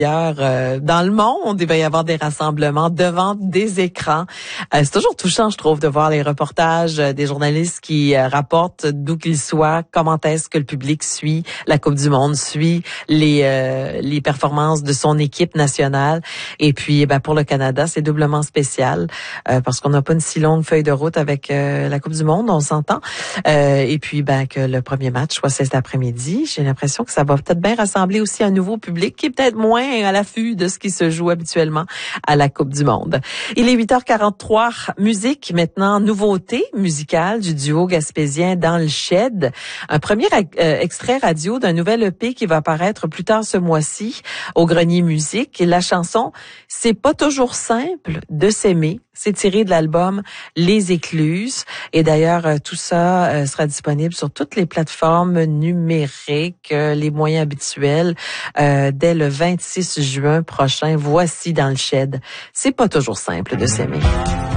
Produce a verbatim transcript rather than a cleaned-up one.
Euh, dans le monde, il va y avoir des rassemblements devant des écrans. Euh, c'est toujours touchant, je trouve, de voir les reportages euh, des journalistes qui euh, rapportent d'où qu'ils soient, comment est-ce que le public suit la Coupe du Monde, suit les euh, les performances de son équipe nationale. Et puis, ben, pour le Canada, c'est doublement spécial euh, parce qu'on n'a pas une si longue feuille de route avec euh, la Coupe du Monde, on s'entend. Euh, et puis, ben, que le premier match soit cet après-midi, j'ai l'impression que ça va peut-être bien rassembler aussi un nouveau public qui est peut-être moins à l'affût de ce qui se joue habituellement à la Coupe du Monde. Il est huit heures quarante-trois. Musique maintenant, nouveauté musicale du duo gaspésien Dans le Shed. Un premier euh, extrait radio d'un nouvel E P qui va paraître plus tard ce mois-ci au Grenier Musique. La chanson « C'est pas toujours simple de s'aimer ». C'est tiré de l'album Les Écluses. Et d'ailleurs, euh, tout ça euh, sera disponible sur toutes les plateformes numériques, euh, les moyens habituels, euh, dès le vingt-six juin prochain. Voici Dans le Shed. C'est pas toujours simple de s'aimer.